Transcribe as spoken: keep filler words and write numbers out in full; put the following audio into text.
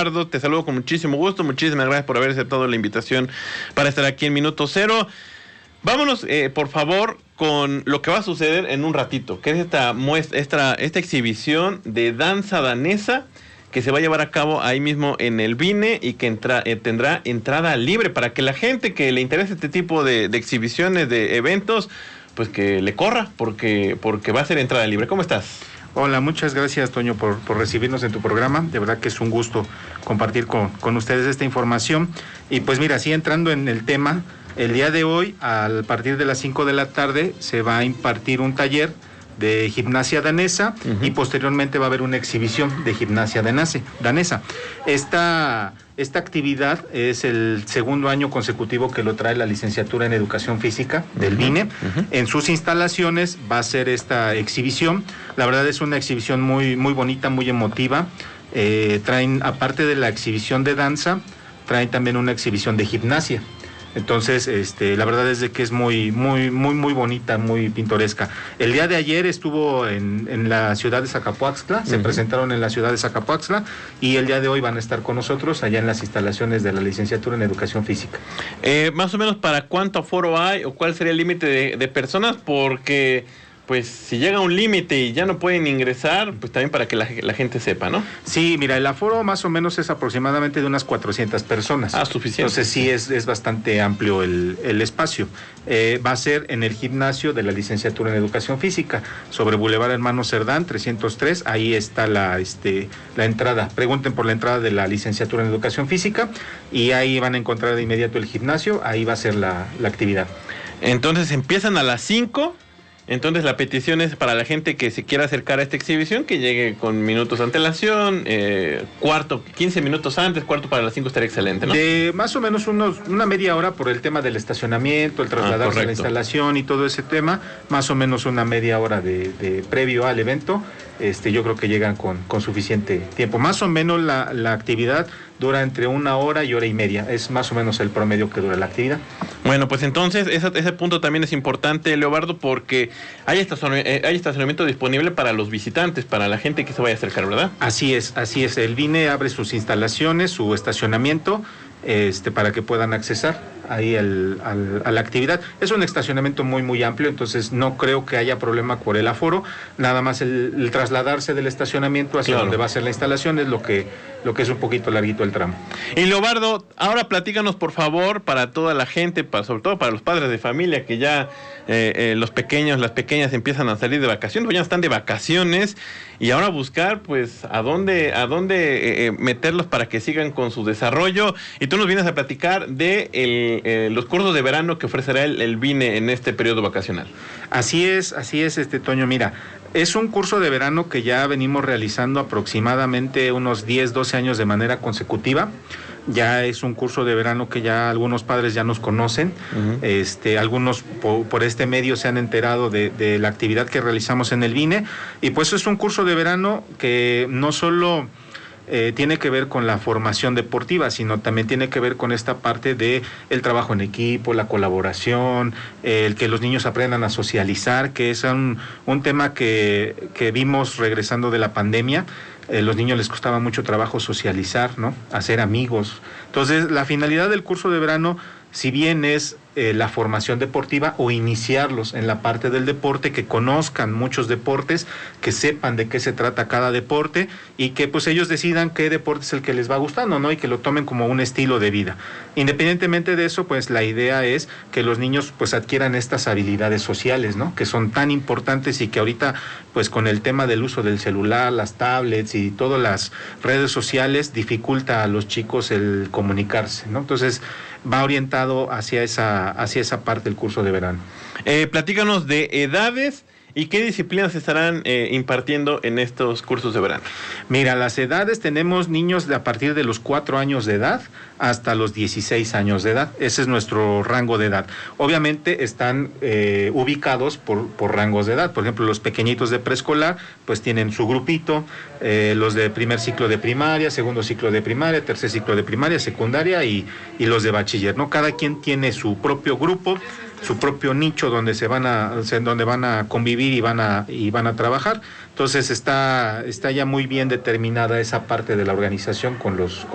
Leobardo, te saludo con muchísimo gusto, muchísimas gracias por haber aceptado la invitación para estar aquí en Minuto Cero. Vámonos, eh, por favor, con lo que va a suceder en un ratito, que es esta muestra, esta, esta exhibición de danza danesa que se va a llevar a cabo ahí mismo en el V I N E y que entra, eh, tendrá entrada libre para que la gente que le interese este tipo de, de exhibiciones, de eventos, pues que le corra, porque, porque va a ser entrada libre. ¿Cómo estás? Hola, muchas gracias, Toño, por, por recibirnos en tu programa. De verdad que es un gusto compartir con, con ustedes esta información. Y pues mira, así entrando en el tema, el día de hoy, a partir de las cinco de la tarde, se va a impartir un taller de gimnasia danesa, uh-huh. y posteriormente va a haber una exhibición de gimnasia danese, danesa. Esta, esta actividad es el segundo año consecutivo que lo trae la licenciatura en Educación Física del uh-huh. V I N E. Uh-huh. En sus instalaciones va a ser esta exhibición. La verdad es una exhibición muy, muy bonita, muy emotiva. Eh, traen, aparte de la exhibición de danza, traen también una exhibición de gimnasia. Entonces, este, la verdad es de que es muy, muy, muy, muy bonita, muy pintoresca. El día de ayer estuvo en, en la ciudad de Zacapuaxtla, uh-huh. se presentaron en la ciudad de Zacapuaxtla, y el día de hoy van a estar con nosotros allá en las instalaciones de la licenciatura en Educación Física. Eh, más o menos, ¿para cuánto aforo hay o cuál sería el límite de, de personas? Porque pues si llega un límite y ya no pueden ingresar, pues también para que la, la gente sepa, ¿no? Sí, mira, el aforo más o menos es aproximadamente de unas cuatrocientas personas. Ah, suficiente. Entonces sí es, es bastante amplio el, el espacio. Eh, va a ser en el gimnasio de la licenciatura en Educación Física, sobre Boulevard Hermano Cerdán, trescientos tres, ahí está la, este, la entrada. Pregunten por la entrada de la licenciatura en Educación Física y ahí van a encontrar de inmediato el gimnasio, ahí va a ser la, la actividad. Entonces empiezan a las cinco. Entonces la petición es para la gente que se quiera acercar a esta exhibición, que llegue con minutos de antelación, eh, cuarto, quince minutos antes, cuarto para las cinco estaría excelente, ¿no? De más o menos unos, una media hora por el tema del estacionamiento, el trasladarse ah, a la instalación y todo ese tema, más o menos una media hora de, de previo al evento. Este, yo creo que llegan con, con suficiente tiempo. Más o menos la, la actividad dura entre una hora y hora y media. Es más o menos el promedio que dura la actividad. Bueno, pues entonces ese, ese punto también es importante, Leobardo, porque hay estacionamiento, hay estacionamiento disponible para los visitantes, para la gente que se vaya a acercar, ¿verdad? Así es, así es. El V I N E abre sus instalaciones, su estacionamiento, este, para que puedan accesar ahí al, al, a la actividad. Es un estacionamiento muy muy amplio, entonces no creo que haya problema por el aforo, nada más el, el trasladarse del estacionamiento hacia claro. donde va a ser la instalación es lo que, lo que es un poquito larguito el tramo. Y Leobardo, ahora platícanos por favor para toda la gente, para, sobre todo para los padres de familia que ya eh, eh, los pequeños, las pequeñas empiezan a salir de vacaciones, ya están de vacaciones y ahora buscar pues a dónde, a dónde eh, meterlos para que sigan con su desarrollo, y tú nos vienes a platicar de el Eh, los cursos de verano que ofrecerá el, el V I N E en este periodo vacacional. Así es, así es, este Toño, mira, es un curso de verano que ya venimos realizando aproximadamente unos diez, doce años de manera consecutiva. Ya es un curso de verano que ya algunos padres ya nos conocen, uh-huh. este, algunos po, por este medio se han enterado de, de la actividad que realizamos en el V I N E, y pues es un curso de verano que no solo Eh, tiene que ver con la formación deportiva, sino también tiene que ver con esta parte de el trabajo en equipo, la colaboración, eh, el que los niños aprendan a socializar, que es un, un tema que, que vimos regresando de la pandemia. Eh, los niños les costaba mucho trabajo socializar, ¿no? Hacer amigos. Entonces, la finalidad del curso de verano, si bien es eh, la formación deportiva o iniciarlos en la parte del deporte, que conozcan muchos deportes, que sepan de qué se trata cada deporte y que pues ellos decidan qué deporte es el que les va gustando, ¿no? Y que lo tomen como un estilo de vida. Independientemente de eso, pues la idea es que los niños pues adquieran estas habilidades sociales, ¿no? Que son tan importantes y que ahorita pues con el tema del uso del celular, las tablets y todas las redes sociales dificulta a los chicos el comunicarse, ¿no? Entonces va orientado hacia esa, hacia esa parte del curso de verano. Eh, platícanos de edades y qué disciplinas se estarán eh, impartiendo en estos cursos de verano. Mira, las edades, tenemos niños de a partir de los cuatro años de edad hasta los dieciséis años de edad. Ese es nuestro rango de edad. Obviamente están eh, ubicados por, por rangos de edad. Por ejemplo, los pequeñitos de preescolar pues tienen su grupito, eh, los de primer ciclo de primaria, segundo ciclo de primaria, tercer ciclo de primaria, secundaria y, y los de bachiller, ¿no? Cada quien tiene su propio grupo, su propio nicho donde se van a donde van a convivir y van a y van a trabajar. Entonces está está ya muy bien determinada esa parte de la organización con los